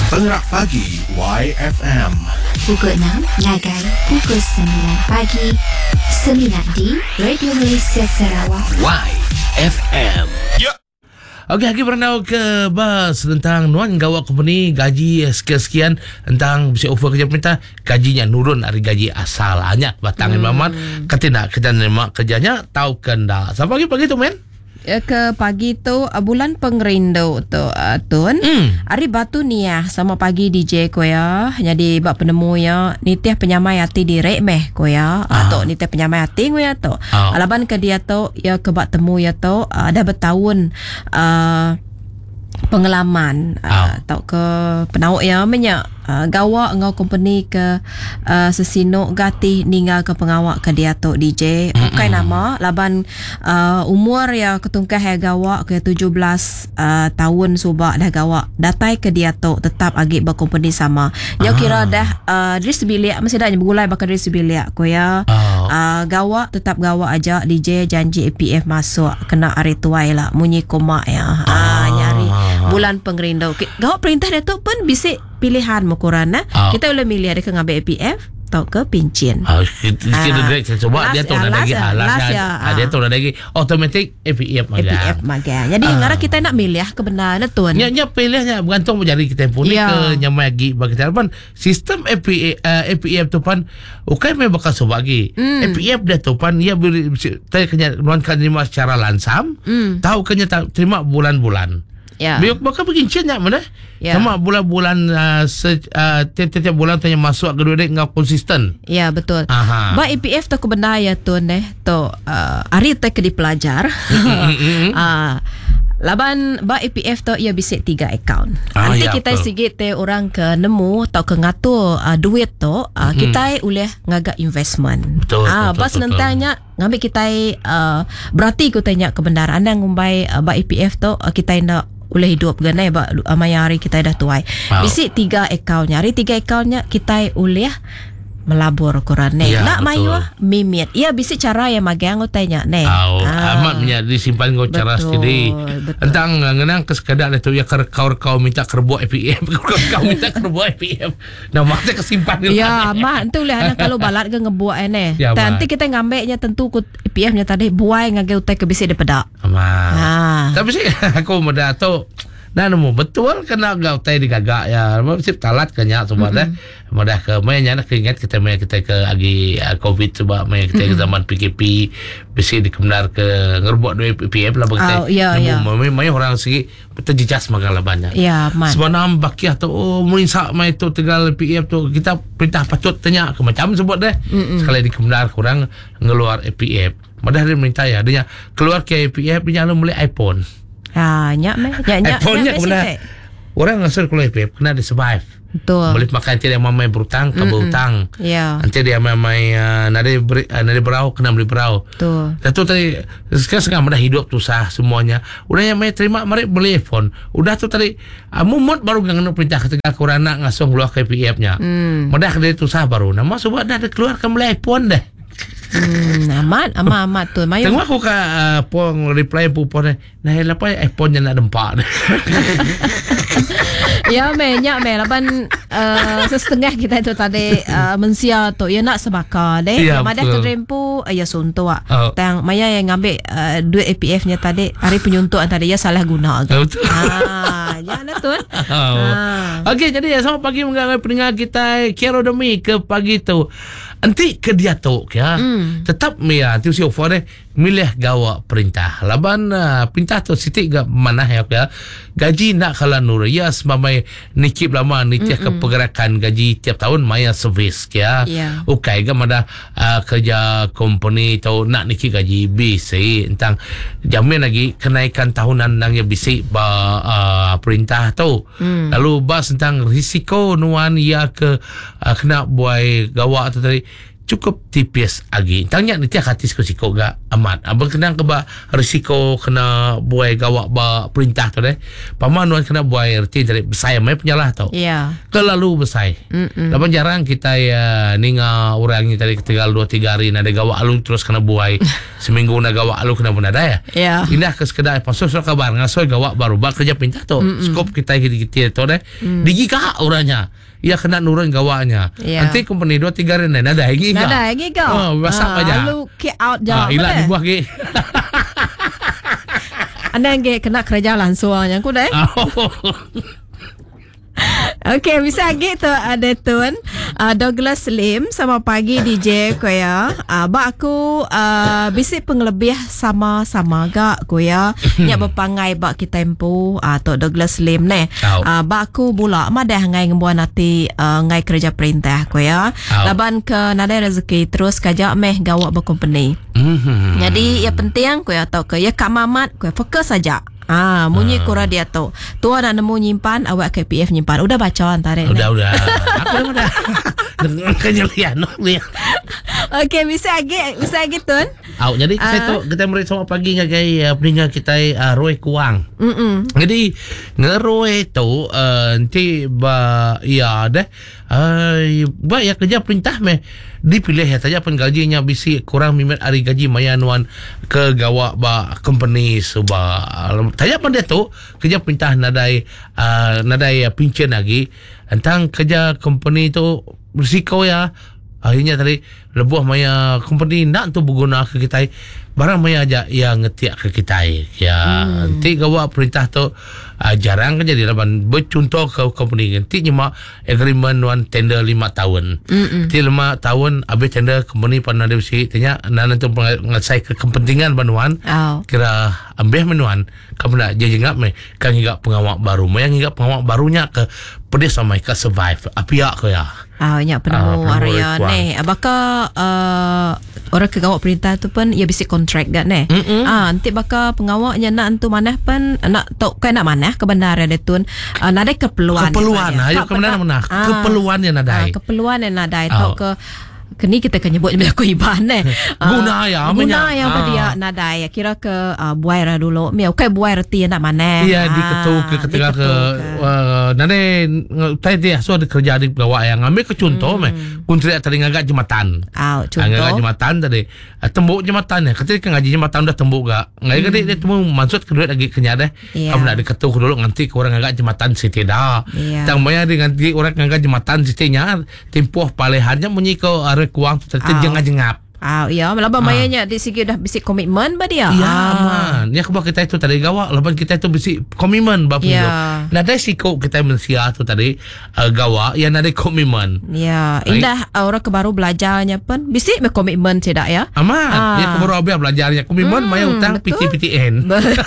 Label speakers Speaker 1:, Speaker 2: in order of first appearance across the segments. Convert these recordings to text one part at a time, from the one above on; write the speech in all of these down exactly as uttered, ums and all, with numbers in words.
Speaker 1: Pengerak Pagi Y F M.
Speaker 2: Pukul enam, Nagai. Pukul sembilan pagi. sembilan di Radio Malaysia Sarawak
Speaker 1: Y F M.
Speaker 3: Ya. Okey, hari berenau ke bas tentang Nuan Gawak Company gaji sekian-sekian tentang bisa offer kerja pemerintah, gajinya nurun dari gaji asal hanya batang hmm. Mamat kata nak kita nerima kerjanya tahu kendak. Sampai pagi-pagi tu men.
Speaker 4: Ya, ke pagi tu uh, bulan pengerindu tu uh, Tun mm. Ari batu ni ya sama pagi D J ko ya. Jadi bak penemu ya nitih penyamai hati di rek meh ko ya. Ah. Atau nitih penyamai hati ko ya tu. Ah. Alaban ke dia tu ya ke bak temu ya tu uh, dah bertahun uh, pengalaman uh, atau ke penawak ya menyak uh, gawak ngau company ke uh, sesino gati ninggal ke pengawak ke dia tu D J bukan nama laban uh, umur ya ketungkah ya gawak ke tujuh belas uh, tahun subak dah gawak datai ke dia tu tetap agi berkompani sama ya kira dah uh, dari sebilik masih dah bergulai bakal dari sebilik ko ya uh, gawak tetap gawak aja D J janji A P F masuk kena hari tuai lah munyi koma ya uh, nyari bulan pengerindu. Gawak perintah dia tu pun bisik pilihan mukuran nah. Oh. Kita boleh milih ada ke ngambil A P F atau ke pincin.
Speaker 3: Ah, kita direct coba dia tu dah lagi alas ya. Dia tu dah lagi automatic A P F maga.
Speaker 4: A P F maga. Jadi ah. ngara kita nak milih kebenaran tuan.
Speaker 3: Nya nya pilihnya bergantung jari kita pun ya. Ke nya magi bagi kita pun sistem A P F uh, A P F tu pun ukai me bakal sobagi. Mm. A P F dia tu pun ia tanya kena nuan kan terima secara langsam. Mm. Tahu kena terima bulan-bulan. Ya. Biok bakal bikin nak mana? Ya. Sama bulan-bulan uh, se, uh, tiap-tiap bulan tanya masuk kedua dek ngau konsisten.
Speaker 4: Ya betul. Aha. Ba A P F tu kebenar ya tu neh tu uh, hari tu ke dipelajar. Ah laban ba A P F tu ia bisik tiga akaun. Ah, nanti ya, kita betul. Sigit te orang ke nemu atau ke ngatur uh, duit tu uh, mm-hmm. kita boleh ngagak investment.
Speaker 3: Betul.
Speaker 4: Ah bas nentanya ngambil kita uh, berarti ku tanya kebenaran anda ngumbai uh, ba A P F tu uh, kita nak boleh hidup ganai ba amai hari kita dah tuai. Wow. Bisik tiga akaunnya. Hari tiga akaunnya kita boleh melabur Quran ne. Ya, nak mayu mimit. Ya bisik cara yang magang tanya ne.
Speaker 3: Oh, ah. Amatnya disimpan ngau cara sendiri. Tentang ngenang ke sekadar itu ya kau-kau minta kerbo A P F. Kau minta kerbo A P F. Nama kita kesimpan.
Speaker 4: Ya, mak tu lah kalau balat ke ngebuat ne. Ya, nanti kita ngambilnya tentu ku A P F-nya tadi buai ngagau utai ke bisik depedak.
Speaker 3: Ha. Tapi sih aku muda tu nah nemu betul kena gau tai digagak ya mesti talat kenya semua dah mudah ke mainnya nak ingat kita main kita ke agi uh, covid coba main kita ke zaman P K P besi dikebenar ke ngerbok dua A P F lah begitu
Speaker 4: oh, ya,
Speaker 3: nemu
Speaker 4: ya.
Speaker 3: main main orang segi terjejas magalah banyak
Speaker 4: ya man
Speaker 3: sebenarnya bakiah tu oh muinsak main tu tegal P F tu kita perintah patut tanya ke macam sebut dah sekali dikebenar kurang ngeluar A P F mudah dia minta ya dia keluar ke A P F dia lalu mulai iPhone.
Speaker 4: Ah, nyak meh, nyak nyak.
Speaker 3: iPhone-nya kena orang ngasur kalau A P F kena di survive.
Speaker 4: Betul.
Speaker 3: Boleh makan nanti dia mamai berutang, ke berutang.
Speaker 4: Ya.
Speaker 3: Nanti dia mamai uh, nari beri, uh, nari berau kena beli berau.
Speaker 4: Betul.
Speaker 3: Datu tadi sekarang sekarang mudah hidup susah semuanya. Udah yang mai terima mari beli iPhone. Udah tu tadi uh, mumut baru nganu perintah ketika kurang nak ngasong keluar ke A P F-nya. Hmm. Mudah dia susah baru. Nama sebab dah keluarkan beli iPhone dah.
Speaker 4: Hmm, amat amat amat tu. Mayu.
Speaker 3: Tengok aku ke uh, pong reply pu pon nah lapa iPhone yang nak dempak.
Speaker 4: Ya me nyak me laban uh, setengah kita itu tadi uh, mensia tu ya nak sebakar deh. Ya, madah terempu uh, ya suntuk ah. Oh. Tang maya yang ngambil uh, duit A P F-nya tadi hari penyuntukan tadi ya salah guna.
Speaker 3: Betul.
Speaker 4: Ah, ya lah tu.
Speaker 3: Oh. Ah. Okey, jadi ya selamat pagi mendengar pendengar kita Kerodemi ke pagi tu. Nanti ke dia tu ya. Mm. Tetap ya tu si offer deh milih gawak perintah. Laban uh, perintah tu sitik gak mana ya ya. Gaji nak kala nur ya semamai nikip lama nitia ke pergerakan gaji tiap tahun maya servis ya. Yeah. Okey gak mana uh, kerja company tau nak nikip gaji bisi tentang jamin lagi kenaikan tahunan nang ya bisi ba uh, perintah tu. Mm. Lalu bahas tentang risiko nuan ya ke uh, kena buai gawak tu tadi cukup tipis lagi. Tanya nanti hati sikok-sikok gak amat. Abang kena ke ba risiko kena buai gawak ba perintah tu deh. Pamanuan kena buai erti dari besai mai penyalah tau.
Speaker 4: Ya.
Speaker 3: Terlalu besai. Lapan jarang kita ya ninga orang ni tadi ketinggal dua tiga hari nada gawak alu terus kena buai. Seminggu na gawak alu kena benda ya.
Speaker 4: Ya.
Speaker 3: Indah ke sekedar pasal surat kabar ngasoi gawak baru ba kerja perintah tu. Skop kita gitu-gitu tu deh. Digi kah orangnya. Ia kena nurun gawaknya.
Speaker 4: Yeah.
Speaker 3: Nanti company dua tiga hari ni nada lagi kah?
Speaker 4: Nada lagi kau.
Speaker 3: Oh, basap aja.
Speaker 4: Lalu kick out je.
Speaker 3: Ah, ilah di buah ke.
Speaker 4: Anda yang kena kerja langsung yang aku dah. Okey, bisa gitu ada tuan uh, Douglas Lim sama pagi D J ko ya. Uh, ba aku uh, bisi penglebih sama-sama gak ko ya. Nya berpangai ba kita tempo atau uh, Douglas Lim ne. Uh, ba aku bula madah ngai ngembuan nanti uh, ngai kerja perintah ko ya. Laban ke nada rezeki terus kajak meh gawak ba company. Mm-hmm. Jadi ya penting ko ya tau ke ya Kak Mamat ko fokus saja. Ah, munyi uh. kura dia tu. Tu nak nemu nyimpan awak K P F nyimpan. Udah baca antara ni.
Speaker 3: Udah udah. Aku udah. Dengan kenyalian ni.
Speaker 4: Okey, bisa lagi, bisa lagi tun.
Speaker 3: Au, jadi uh. saya tu kita meri sama pagi ngagai uh, peringkat kita uh, Roy Kuang. Mm. Jadi ngeroy tu uh, nanti ba ya deh. Uh, ba ya kerja perintah meh dipilih ya saja pun gajinya bisi kurang mimet hari gaji mayanuan ke gawak ba company suba tanya pun dia tu kerja perintah nadai uh, nadai uh, pincen lagi tentang kerja company tu risiko ya akhirnya tadi lebuh maya company nak tu berguna ke kita barang maya aja yang ngetiak ke kita ya hmm. nanti gawak perintah tu uh, jarang kan jadi laban bercontoh ke company nanti cuma agreement wan tender lima tahun nanti lima tahun habis tender company pernah divisi tanya nanti tu ngasai ke kepentingan banuan oh. Kira ambil menuan kamu nak jadi ngap me kan hingga pengawak baru mayang hingga pengawak barunya ke pedes sama ke survive apiak ke ya.
Speaker 4: Ah, banyak penemu uh, area ni. Bakal uh, orang kegawak perintah tu pun ia bisi kontrak gat ni. Ah, nanti bakal pengawaknya nak entu manah pun nak tok kan nak manah kebenaran dia tu. Uh, nadai keperluan.
Speaker 3: Keperluan. Ayo kebenaran mana?
Speaker 4: Ah,
Speaker 3: keperluan yang nadai.
Speaker 4: Ah, keperluan yang nadai tok ke kini kita kan nyebut bila aku iban eh.
Speaker 3: Guna ya.
Speaker 4: Guna yang pada dia nadai. Kira ke uh, buai ra dulu. Mi okay buai reti nak mana.
Speaker 3: Iya di ketu ke ketika ke nane tadi dia so ada kerja di gawak yang ambil ke contoh meh. Kontrak tadi ngagak jembatan.
Speaker 4: Ah, contoh.
Speaker 3: Ngagak jembatan tadi. Tembuk jembatan ya. Ketika ngaji jembatan dah tembuk gak. Ngai gede dia temu maksud kedua lagi kenyat deh. Kamu nak diketu dulu nanti orang ngagak jembatan siti dah. Tang bayar dengan orang ngagak jembatan sitinya tempoh palehannya menyiko kuang tu terjengap-jengap.
Speaker 4: Ah, ya, melaba mayanya di segi dah bisi komitmen ba dia.
Speaker 3: Ya, man. Ya kebak kita itu tadi gawak, laban kita itu bisi komitmen ba pun.
Speaker 4: Ya.
Speaker 3: Nada siko kita Malaysia tu tadi uh, gawak yang ada komitmen.
Speaker 4: Ya, indah uh, orang kebaru belajarnya pun bisi me komitmen tidak ya.
Speaker 3: Aman. Ah. Ya kebaru habis belajarnya komitmen hmm, maya utang P T P T N.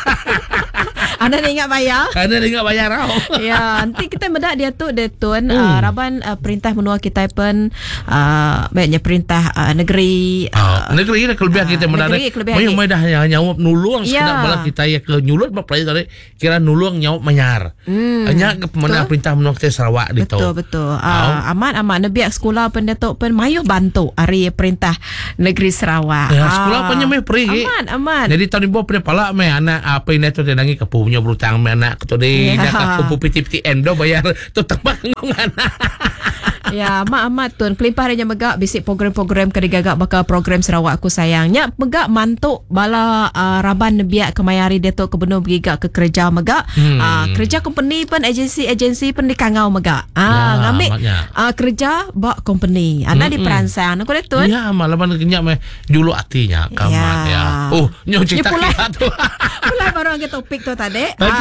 Speaker 4: Anda ni ingat bayar?
Speaker 3: Anda ni ingat bayar tau.
Speaker 4: Ya, nanti kita medak dia tu dia tun hmm. uh, raban uh, perintah menua kita pun uh, banyak perintah uh, negeri
Speaker 3: uh, uh, negeri dah kelebihan uh, kita medak. Mai mai dah nyawap nulung sekedar bala kita ya ke nyulut ba pelai tadi kira nulung nyawap manyar. Hmm. Hanya ke mana perintah menua kita Sarawak di tu.
Speaker 4: Betul betul. Uh, aman aman nebiak sekolah pun dia tu pun mayu bantu hari perintah negeri Sarawak.
Speaker 3: Ya, sekolah punya mai pergi.
Speaker 4: Aman aman.
Speaker 3: Jadi tahun ni boleh pala mai anak apa ini tu dia nangi ke punya berutang anak tu dia nak aku P T P T N do bayar tu tambah ngongan.
Speaker 4: Ya, mak amat tun kelimpah dia megak bisik program-program kedigagak bakal program Sarawak aku sayangnya megak mantuk bala uh, raban nebiak kemayari dia tu kebenar begigak ke kerja megak hmm. uh, kerja company pun agensi-agensi pun dikangau megak ah ya, ngambil uh, kerja bak company ana hmm, di peransang aku dah tun
Speaker 3: ya malaban kenyak meh julu hatinya kamat ya, ya. Oh nyo cerita kita tu
Speaker 4: pula baru ke topik tu tadi
Speaker 3: okay.